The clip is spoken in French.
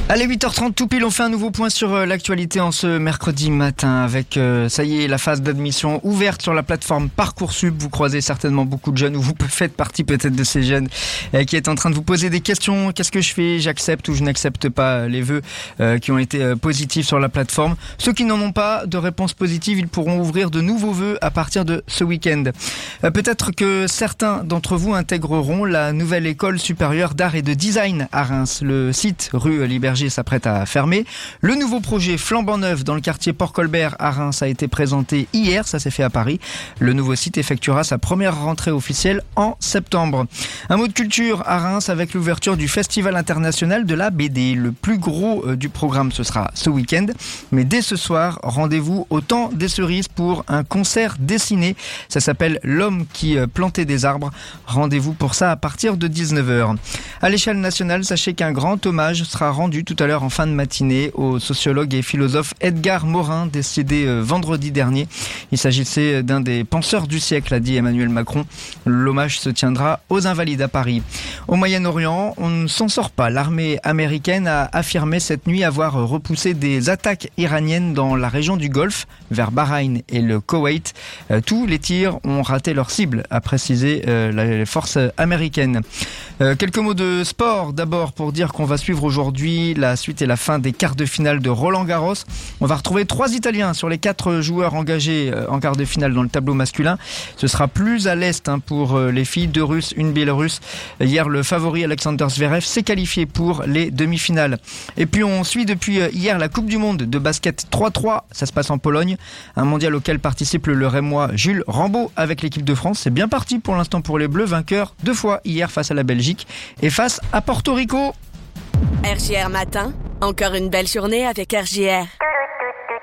Allez, 8h30 tout pile, on fait un nouveau point sur l'actualité en ce mercredi matin avec, ça y est, la phase d'admission ouverte sur la plateforme Parcoursup. Vous croisez certainement beaucoup de jeunes, ou vous faites partie peut-être de ces jeunes qui est en train de vous poser des questions. Qu'est-ce que je fais? J'accepte ou je n'accepte pas les vœux qui ont été positifs sur la plateforme. Ceux qui n'en ont pas de réponse positive, ils pourront ouvrir de nouveaux vœux à partir de ce week-end. Peut-être que certains d'entre vous intégreront la nouvelle école supérieure d'art et de design à Reims. Le site rue Libergier s'apprête à fermer. Le nouveau projet flambant neuf dans le quartier Port-Colbert à Reims a été présenté hier, ça s'est fait à Paris. Le nouveau site effectuera sa première rentrée officielle en septembre. Un mot de culture à Reims avec l'ouverture du Festival international de la BD. Le plus gros du programme, ce sera ce week-end. Mais dès ce soir, rendez-vous au Temps des Cerises pour un concert dessiné. Ça s'appelle L'homme qui plantait des arbres. Rendez-vous pour ça à partir de 19h. À l'échelle nationale, sachez qu'un grand hommage sera rendu tout à l'heure en fin de matinée au sociologue et philosophe Edgar Morin, décédé vendredi dernier. Il s'agissait d'un des penseurs du siècle, a dit Emmanuel Macron. L'hommage se tiendra aux Invalides à Paris. Au Moyen-Orient, on ne s'en sort pas. L'armée américaine a affirmé cette nuit avoir repoussé des attaques iraniennes dans la région du Golfe, vers Bahreïn et le Koweït. Tous les tirs ont raté leur cible, a précisé les forces américaines. Quelques mots de sport d'abord pour dire qu'on va suivre aujourd'hui la suite et la fin des quarts de finale de Roland-Garros. On va retrouver 3 Italiens sur les 4 joueurs engagés en quart de finale dans le tableau masculin. Ce sera plus à l'est pour les filles, 2 Russes, 1 Biélorusse. Hier, le favori Alexander Zverev s'est qualifié pour les demi-finales. Et puis on suit depuis hier la Coupe du Monde de basket 3-3. Ça se passe en Pologne. Un mondial auquel participe le Rémois Jules Rambaud avec l'équipe de France. C'est bien parti pour l'instant pour les Bleus, vainqueurs 2 fois hier face à la Belgique et face à Porto Rico. RJR Matin, encore une belle journée avec RJR.